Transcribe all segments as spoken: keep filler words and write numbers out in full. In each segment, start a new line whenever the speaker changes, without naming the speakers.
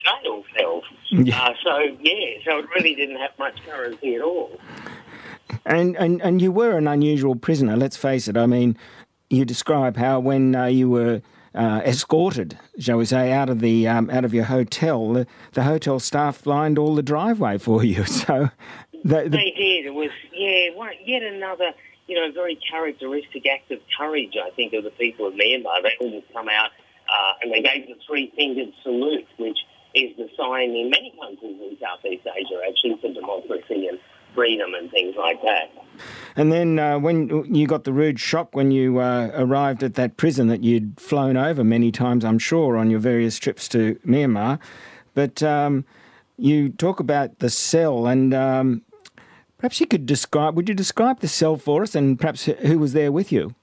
jail cells.
Yeah.
Uh, so, yeah, so it really didn't have much currency at all.
And, and and you were an unusual prisoner, let's face it. I mean, you describe how when uh, you were uh, escorted, shall we say, out of the um, out of your hotel, the, the hotel staff lined all the driveway for you. So the, the...
They did. It was, yeah, one, yet another, you know, very characteristic act of courage, I think, of the people of Myanmar. They all just come out uh, and they gave the three-fingered salute, which is the sign in many countries in Southeast Asia, actually, for democracy and freedom and things like that.
And then uh, when you got the rude shock when you uh, arrived at that prison that you'd flown over many times, I'm sure, on your various trips to Myanmar. But um, you talk about the cell, and um, perhaps you could describe, would you describe the cell for us, and perhaps who was there with you?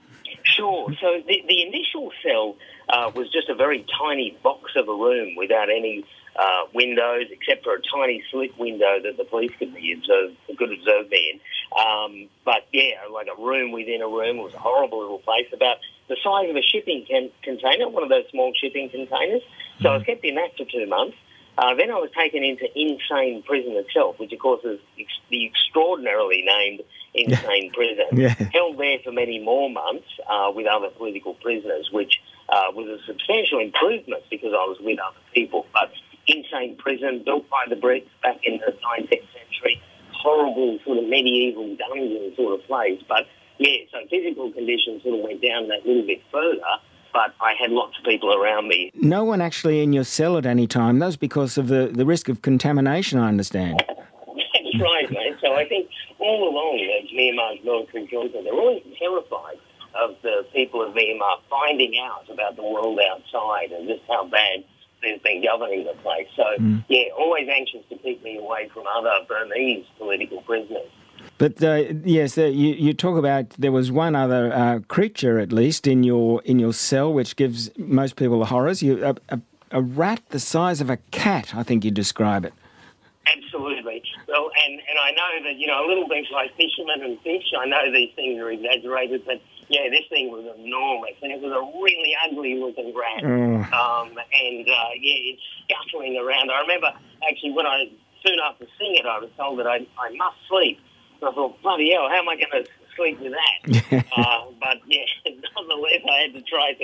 Sure. So the, the initial cell uh, was just a very tiny box of a room without any Uh, windows, except for a tiny slit window that the police could be observed, could observe me in. Um, but yeah, like a room within a room. It was a horrible little place, about the size of a shipping can- container, one of those small shipping containers. So I was kept in that for two months. Uh, then I was taken into Insane Prison itself, which of course is ex- the extraordinarily named Insane Prison.
Yeah.
Held there for many more months uh, with other political prisoners, which uh, was a substantial improvement because I was with other people. But Insane Prison, built by the Brits back in the nineteenth century, horrible sort of medieval dungeon sort of place. But yeah, so physical conditions sort of went down that little bit further, but I had lots of people around me.
No one actually in your cell at any time. That was because of the, the risk of contamination, I understand.
That's right, mate. So I think all along that Myanmar's military junta, they're always terrified of the people of Myanmar finding out about the world outside and just how bad has been governing the place. So, mm. yeah, always anxious to keep me away from other Burmese political prisoners.
But, uh, yes, uh, you, you talk about there was one other uh, creature, at least, in your in your cell, which gives most people the horrors. You, a, a, a rat the size of a cat, I think you describe it.
Absolutely. Well, and, and I know that, you know, a little bit like fishermen and fish, I know these things are exaggerated, but yeah, this thing was enormous, and it was a really ugly-looking rat.
Oh.
Um, and, uh, yeah, it's scuttling around. I remember, actually, when I, soon after seeing it, I was told that I, I must sleep. So I thought, bloody hell, how am I going to sleep with that? uh, but, yeah, nonetheless, I had to try to